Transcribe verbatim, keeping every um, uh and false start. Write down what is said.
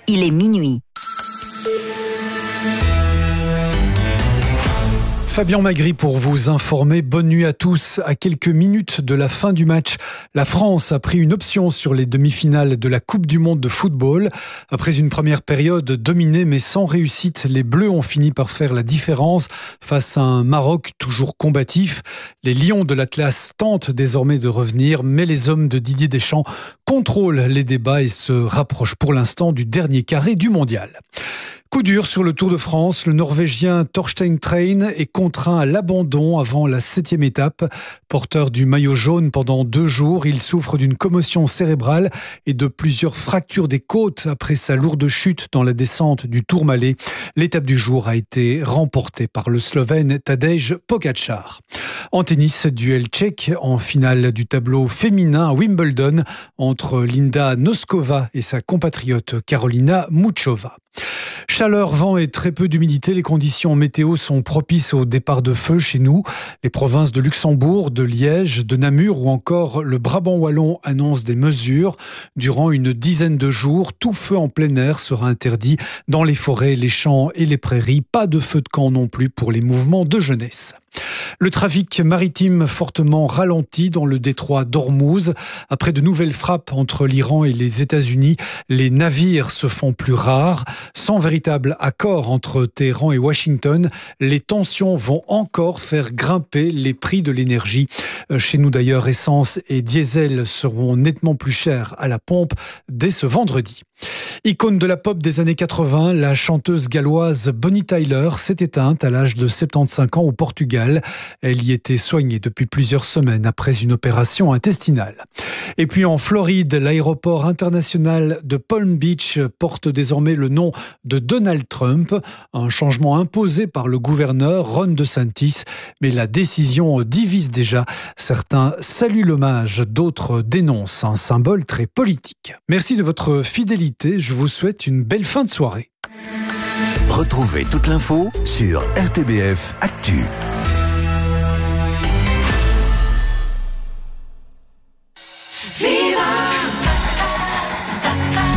il est minuit. Fabien Magri pour vous informer. Bonne nuit à tous. À quelques minutes de la fin du match, la France a pris une option sur les demi-finales de la Coupe du Monde de football. Après une première période dominée mais sans réussite, les Bleus ont fini par faire la différence face à un Maroc toujours combatif. Les Lions de l'Atlas tentent désormais de revenir, mais les hommes de Didier Deschamps contrôlent les débats et se rapprochent pour l'instant du dernier carré du mondial. Coup dur sur le Tour de France, le Norvégien Thorstein Train est contraint à l'abandon avant la septième étape. Porteur du maillot jaune pendant deux jours, il souffre d'une commotion cérébrale et de plusieurs fractures des côtes après sa lourde chute dans la descente du Tourmalet. L'étape du jour a été remportée par le Slovène Tadej Pogačar. En tennis, duel tchèque en finale du tableau féminin à Wimbledon entre Linda Noskova et sa compatriote Karolina Muchova. Chaleur, vent et très peu d'humidité, les conditions météo sont propices au départ de feu chez nous. Les provinces de Luxembourg, de Liège, de Namur ou encore le Brabant wallon annoncent des mesures. Durant une dizaine de jours, tout feu en plein air sera interdit dans les forêts, les champs et les prairies. Pas de feu de camp non plus pour les mouvements de jeunesse. Le trafic maritime fortement ralenti dans le détroit d'Ormuz. Après de nouvelles frappes entre l'Iran et les États-Unis, les navires se font plus rares. Sans véritable accord entre Téhéran et Washington, les tensions vont encore faire grimper les prix de l'énergie. Chez nous d'ailleurs, essence et diesel seront nettement plus chers à la pompe dès ce vendredi. Icône de la pop des années quatre-vingts, la chanteuse galloise Bonnie Tyler s'est éteinte à l'âge de soixante-quinze ans au Portugal. Elle y était soignée depuis plusieurs semaines après une opération intestinale. Et puis en Floride, l'aéroport international de Palm Beach porte désormais le nom de Donald Trump, un changement imposé par le gouverneur Ron DeSantis. Mais la décision divise déjà. Certains saluent l'hommage, d'autres dénoncent un symbole très politique. Merci de votre fidélité. Je vous souhaite une belle fin de soirée. Retrouvez toute l'info sur R T B F Actu.